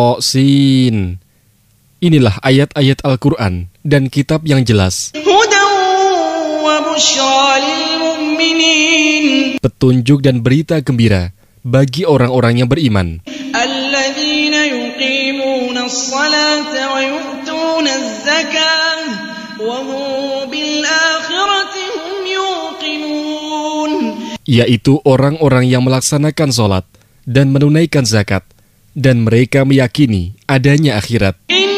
Sin. Inilah ayat-ayat Al-Quran dan kitab yang jelas. Petunjuk dan berita gembira bagi orang-orang yang beriman. Yaitu orang-orang yang melaksanakan sholat dan menunaikan zakat, dan mereka meyakini adanya akhirat.